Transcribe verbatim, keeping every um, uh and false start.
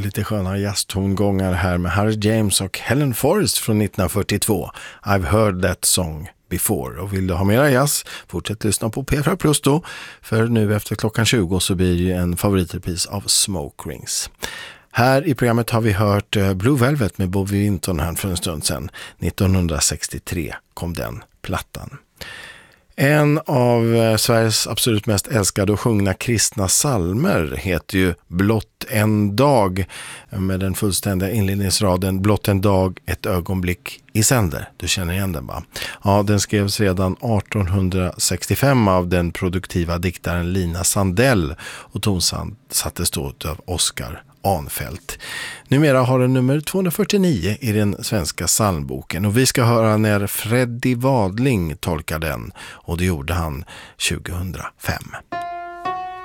lite sköna jazztongångar här med Harry James och Helen Forrest från nittonhundrafyrtiotvå. I've heard that song before. Och vill du ha mera jazz, fortsätt lyssna på P fyra Plus då. För nu efter klockan tjugo så blir det en favoritrepris av Smoke Rings. Här i programmet har vi hört Blue Velvet med Bobby Vinton här för en stund sedan. nittonhundrasextiotre kom den plattan. En av Sveriges absolut mest älskade och sjungna kristna salmer heter ju Blott en dag, med den fullständiga inledningsraden Blott en dag, ett ögonblick i sänder. Du känner igen den, va? Ja, den skrevs redan artonhundrasextiofem av den produktiva diktaren Lina Sandell och tonsattes då av Oskar Anfält. Numera har den nummer tvåhundrafyrtionio i den svenska psalmboken och vi ska höra när Freddy Wadling tolkar den, och det gjorde han tjugohundrafem.